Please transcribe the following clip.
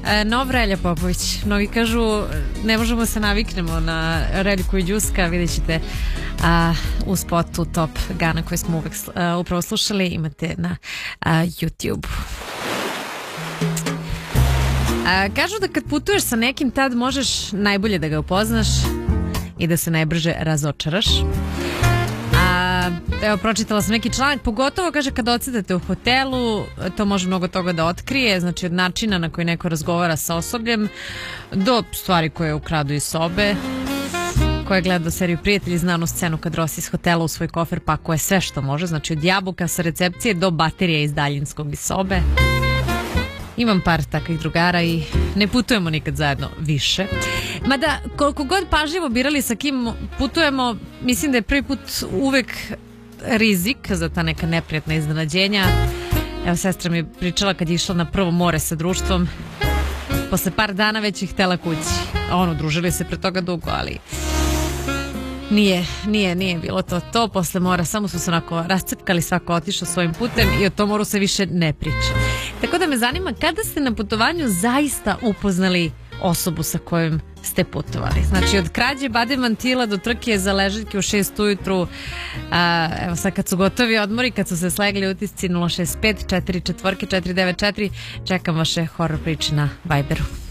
Nov Relja Popović. Mnogi kažu ne možemo se naviknemo na Reljku i Đuska. Vidjet ćete u spotu Top Gana koji smo upravo slušali, imate na YouTube. Kažu da kad putuješ sa nekim, tad možeš najbolje da ga upoznaš i da se najbrže razočaraš. Evo, pročitala sam neki članak, pogotovo kaže kad odsedate u hotelu, to može mnogo toga da otkrije, znači od načina na koji neko razgovara sa osobljem do stvari koje ukradu iz sobe, koje gleda seriju Prijatelji, znanu scenu kad Ross iz hotela u svoj kofer pakuje sve što može, znači od jabuka sa recepcije do baterije iz daljinskog iz sobe. Imam par takvih drugara i ne putujemo nikad zajedno više. Mada koliko god pažljivo birali sa kim putujemo, mislim da je prvi put uvek rizik za ta neka neprijatna iznenađenja. Evo, sestra mi je pričala kad je išla na prvo more sa društvom, posle par dana već je htela kući. Družili se pre toga dugo, ali nije bilo to. Posle mora samo su se onako rascepkali, svako otišao svojim putem i o tom moru se više ne priča. Tako da me zanima, kada ste na putovanju zaista upoznali osobu sa kojom ste putovali? Znači od krađe bade mantila do trke za ležaljke u 6 ujutru. Evo sad kad su gotovi odmori, kad su se slegli utisci 065 44 494, čekam vaše horor priče na Viberu.